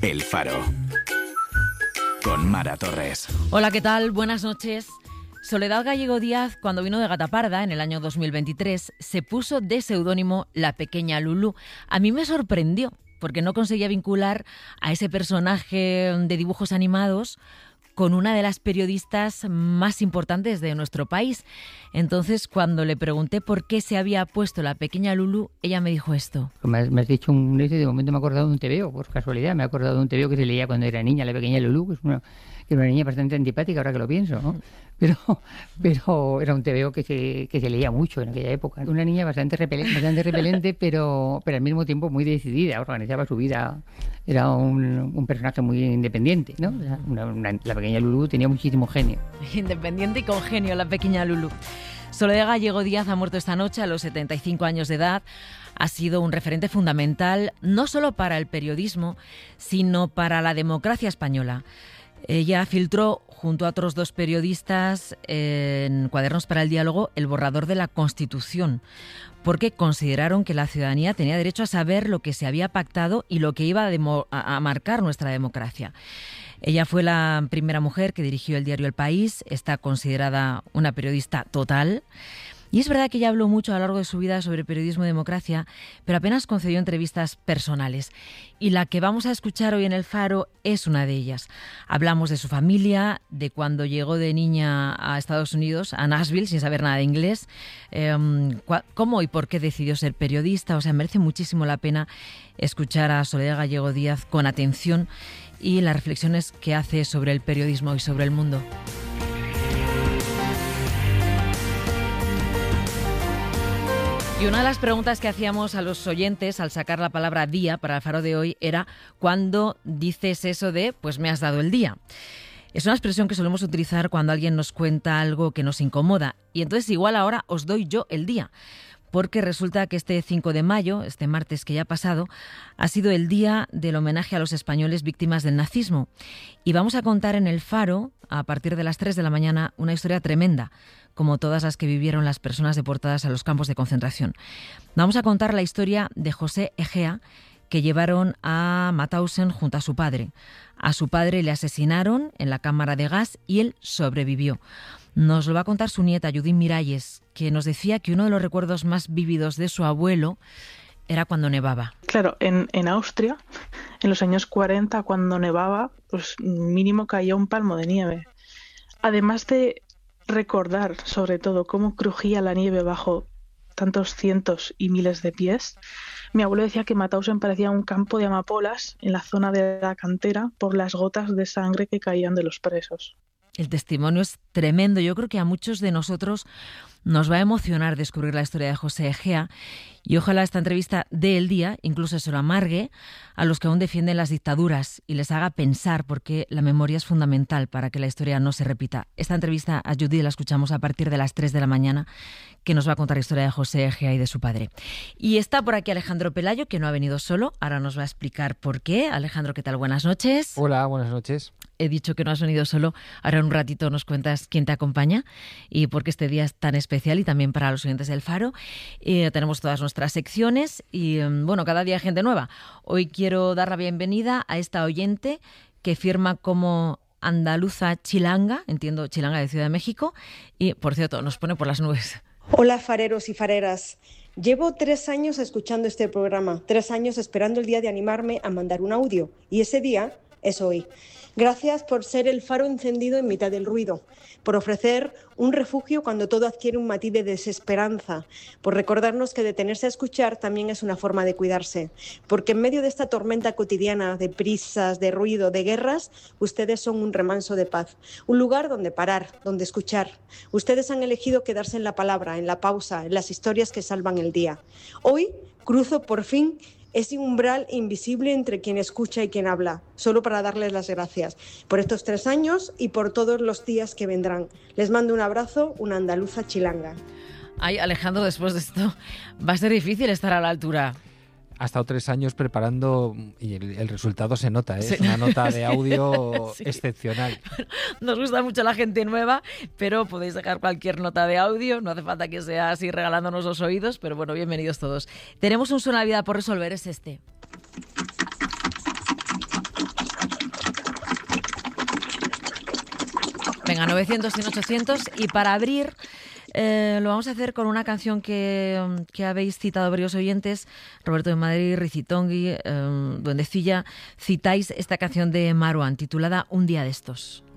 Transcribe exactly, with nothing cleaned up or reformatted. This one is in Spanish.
El Faro, con Mara Torres. Hola, ¿qué tal? Buenas noches. Soledad Gallego Díaz, cuando vino de Gataparda en el año dos mil veintitrés, se puso de seudónimo La Pequeña Lulú. A mí me sorprendió, porque no conseguía vincular a ese personaje de dibujos animados con una de las periodistas más importantes de nuestro país. Entonces, cuando le pregunté por qué se había puesto La Pequeña Lulú, ella me dijo esto. Me has, me has dicho un y de momento me he acordado de un tebeo, por casualidad. Me he acordado de un tebeo que se leía cuando era niña, La Pequeña Lulú, que es una, que era una niña bastante antipática, ahora que lo pienso, ¿no? Pero, pero era un tebeo que se, que se leía mucho en aquella época. Una niña bastante repelente, bastante repelente pero, pero al mismo tiempo muy decidida, organizaba su vida. Era un, un personaje muy independiente, ¿no? Una, una, la Pequeña Lulú tenía muchísimo genio. Independiente y con genio, La Pequeña Lulú. Soledad Gallego Díaz ha muerto esta noche a los setenta y cinco años de edad. Ha sido un referente fundamental no solo para el periodismo, sino para la democracia española. Ella filtró, junto a otros dos periodistas, en Cuadernos para el Diálogo, el borrador de la Constitución, porque consideraron que la ciudadanía tenía derecho a saber lo que se había pactado y lo que iba a, demo- a marcar nuestra democracia. Ella fue la primera mujer que dirigió el diario El País, está considerada una periodista total. Y es verdad que ella habló mucho a lo largo de su vida sobre periodismo y democracia, pero apenas concedió entrevistas personales. Y la que vamos a escuchar hoy en El Faro es una de ellas. Hablamos de su familia, de cuando llegó de niña a Estados Unidos, a Nashville, sin saber nada de inglés, eh, cómo y por qué decidió ser periodista. O sea, merece muchísimo la pena escuchar a Soledad Gallego Díaz con atención y las reflexiones que hace sobre el periodismo y sobre el mundo. Y una de las preguntas que hacíamos a los oyentes al sacar la palabra día para el Faro de hoy era ¿cuándo dices eso de pues me has dado el día? Es una expresión que solemos utilizar cuando alguien nos cuenta algo que nos incomoda. Y entonces igual ahora os doy yo el día. Porque resulta que este cinco de mayo, este martes que ya ha pasado, ha sido el día del homenaje a los españoles víctimas del nazismo. Y vamos a contar en El Faro, a partir de las tres de la mañana, una historia tremenda, como todas las que vivieron las personas deportadas a los campos de concentración. Vamos a contar la historia de José Egea, que llevaron a Mauthausen junto a su padre. A su padre le asesinaron en la cámara de gas y él sobrevivió. Nos lo va a contar su nieta, Judith Miralles, que nos decía que uno de los recuerdos más vívidos de su abuelo era cuando nevaba. Claro, en, en Austria, en los años cuarenta, cuando nevaba, pues mínimo caía un palmo de nieve. Además de recordar, sobre todo, cómo crujía la nieve bajo tantos cientos y miles de pies, mi abuelo decía que Mauthausen parecía un campo de amapolas en la zona de la cantera por las gotas de sangre que caían de los presos. El testimonio es tremendo. Yo creo que a muchos de nosotros nos va a emocionar descubrir la historia de José Egea y ojalá esta entrevista dé el día, incluso se lo amargue a los que aún defienden las dictaduras y les haga pensar, porque la memoria es fundamental para que la historia no se repita. Esta entrevista a Judith la escuchamos a partir de las tres de la mañana, que nos va a contar la historia de José Egea y de su padre. Y está por aquí Alejandro Pelayo, que no ha venido solo, ahora nos va a explicar por qué. Alejandro, ¿qué tal? Buenas noches. Hola, buenas noches. He dicho que no has venido solo, ahora en un ratito nos cuentas quién te acompaña y por qué este día es tan especial y también para los oyentes del Faro. Eh, tenemos todas nuestras secciones y, bueno, cada día gente nueva. Hoy quiero dar la bienvenida a esta oyente que firma como Andaluza Chilanga, entiendo Chilanga de Ciudad de México, y, por cierto, nos pone por las nubes. Hola, fareros y fareras. Llevo tres años escuchando este programa, tres años esperando el día de animarme a mandar un audio, y ese día es hoy. Gracias por ser el faro encendido en mitad del ruido, por ofrecer un refugio cuando todo adquiere un matiz de desesperanza, por recordarnos que detenerse a escuchar también es una forma de cuidarse, porque en medio de esta tormenta cotidiana de prisas, de ruido, de guerras, ustedes son un remanso de paz, un lugar donde parar, donde escuchar. Ustedes han elegido quedarse en la palabra, en la pausa, en las historias que salvan el día. Hoy cruzo por fin ese umbral invisible entre quien escucha y quien habla, solo para darles las gracias por estos tres años y por todos los días que vendrán. Les mando un abrazo, una andaluza chilanga. Ay, Alejandro, después de esto va a ser difícil estar a la altura. Ha estado tres años preparando y el, el resultado se nota, ¿eh? Sí. Es una nota de audio sí. excepcional. Nos gusta mucho la gente nueva, pero podéis dejar cualquier nota de audio, no hace falta que sea así regalándonos los oídos, pero bueno, bienvenidos todos. Tenemos un Suena la Vida por resolver, es este. Venga, novecientos, cien, ochocientos. Y para abrir, eh, lo vamos a hacer con una canción que, que habéis citado varios oyentes. Roberto de Madrid, Ricitongui, eh, Duendecilla. Citáis esta canción de Marwan, titulada Un día de estos.